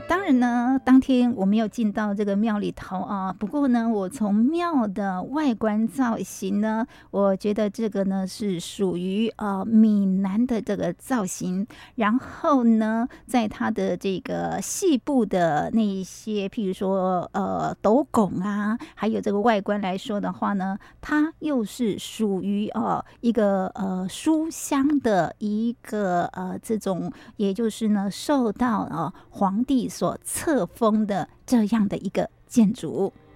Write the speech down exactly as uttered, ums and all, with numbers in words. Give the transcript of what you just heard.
当然呢，当天我没有进到这个庙里头啊。不过呢，我从庙的外观造型呢，我觉得这个呢是属于呃闽南的这个造型。然后呢，在它的这个细部的那一些，譬如说呃斗拱啊，还有这个外观来说的话呢，它又是属于呃一个呃书香的一个呃这种，也就是呢受到呃皇帝所册封的这样的一个建筑。